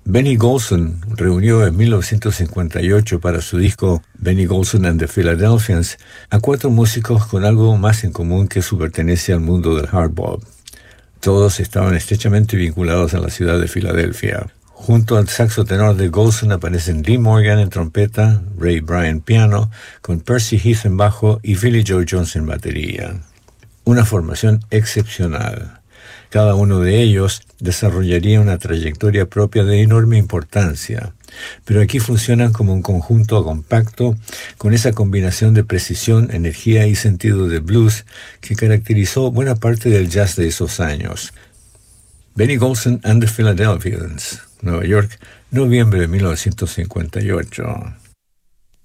Benny Golson reunió en 1958 para su disco Benny Golson and the Philadelphians a 4 músicos con algo más en común que su pertenencia al mundo del hard bop. Todos estaban estrechamente vinculados a la ciudad de Filadelfia. Junto al saxo tenor de Golson aparecen Lee Morgan en trompeta, Ray Bryan piano, con Percy Heath en bajo y Philly Joe Jones en batería. Una formación excepcional. Cada uno de ellos desarrollaría una trayectoria propia de enorme importancia, pero aquí funcionan como un conjunto compacto con esa combinación de precisión, energía y sentido de blues que caracterizó buena parte del jazz de esos años. Benny Golson and the Philadelphians, Nueva York, noviembre de 1958.